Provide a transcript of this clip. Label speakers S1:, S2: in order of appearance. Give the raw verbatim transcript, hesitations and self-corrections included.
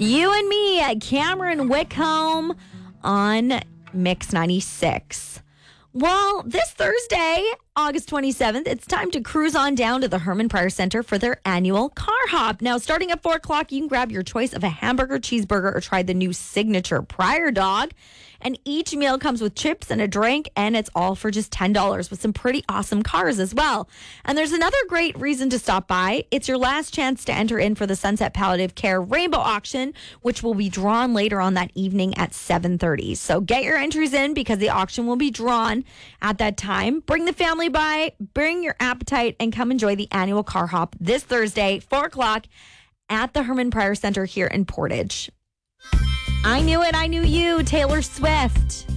S1: You and me, Cameron Whitcomb on Mix ninety-six. Well, this Thursday, August twenty-seventh, it's time to cruise on down to the Herman Pryor Center for their annual car hop. Now, starting at four o'clock, you can grab your choice of a hamburger, cheeseburger, or try the new signature Pryor dog. And each meal comes with chips and a drink, and it's all for just ten dollars with some pretty awesome cars as well. And there's another great reason to stop by. It's your last chance to enter in for the Sunset Palliative Care Rainbow Auction, which will be drawn later on that evening at seven thirty. So get your entries in because the auction will be drawn at that time. Bring the family by, bring your appetite, and come enjoy the annual car hop this Thursday, four o'clock at the Herman Pryor Center here in Portage. I Knew It, I Knew You, Taylor Swift.